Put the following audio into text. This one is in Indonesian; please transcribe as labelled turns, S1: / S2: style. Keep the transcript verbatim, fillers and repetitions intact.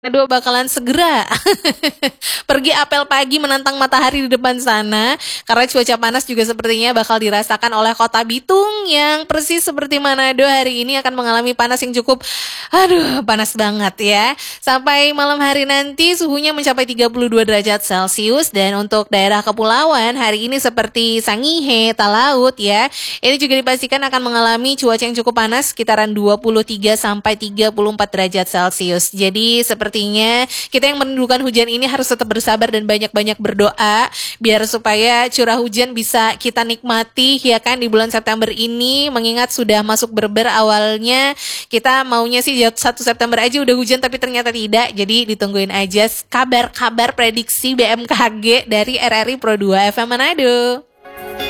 S1: Kedua bakalan segera pergi apel pagi menantang matahari di depan sana karena cuaca panas juga sepertinya bakal dirasakan oleh Kota Bitung yang persis seperti Manado hari ini akan mengalami panas yang cukup aduh panas banget ya. Sampai malam hari nanti suhunya mencapai tiga puluh dua derajat Celcius dan untuk daerah kepulauan hari ini seperti Sangihe, Talaut ya. Ini juga dipastikan akan mengalami cuaca yang cukup panas sekitaran dua puluh tiga sampai tiga puluh empat derajat Celcius. Jadi seperti Sepertinya kita yang merindukan hujan ini harus tetap bersabar dan banyak-banyak berdoa biar supaya curah hujan bisa kita nikmati ya kan di bulan September ini, mengingat sudah masuk berber awalnya kita maunya sih satu September aja udah hujan tapi ternyata tidak. Jadi ditungguin aja kabar-kabar prediksi B M K G dari R R I Pro dua F M Manado.